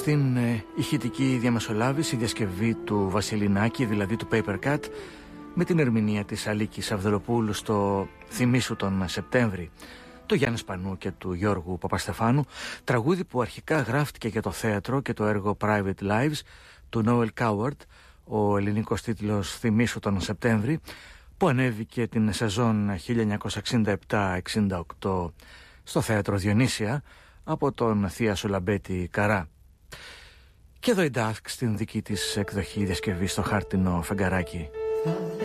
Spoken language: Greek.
στην ηχητική διαμεσολάβηση, διασκευή του Βασιλινάκη, δηλαδή του Paper Cut, με την ερμηνεία της Αλίκης Αυδελοπούλου στο «Θυμήσου τον Σεπτέμβρη» του Γιάννη Σπανού και του Γιώργου Παπαστεφάνου, τραγούδι που αρχικά γράφτηκε για το θέατρο και το έργο Private Lives του Noel Coward, ο ελληνικός τίτλος «Θυμήσου τον Σεπτέμβρη», που ανέβηκε την σεζόν 1967-68 στο θέατρο Διονύσια από τον Θίασο Λαμπέτη Καρά. Και εδώ η Dusk στην δική της εκδοχή διασκευή στο χάρτινο φεγγαράκι.